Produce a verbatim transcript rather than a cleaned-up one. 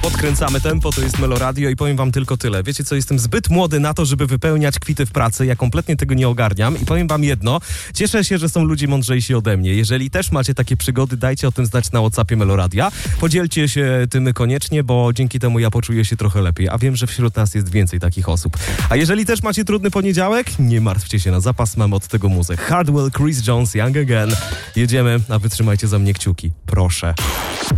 Podkręcamy tempo, to jest Melo Radio i powiem wam tylko tyle. Wiecie co, jestem zbyt młody na to, żeby wypełniać kwity w pracy. Ja kompletnie tego nie ogarniam i powiem wam jedno. Cieszę się, że są ludzie mądrzejsi ode mnie. Jeżeli też macie takie przygody, dajcie o tym znać na WhatsAppie Melo Radia. Podzielcie się tym koniecznie, bo dzięki temu ja poczuję się trochę lepiej. A wiem, że wśród nas jest więcej takich osób. A jeżeli też macie trudny poniedziałek, nie martwcie się, na zapas mam od tego muzę. Hardwell, Chris Jones, Young Again. Jedziemy, a wytrzymajcie za mnie kciuki. Proszę.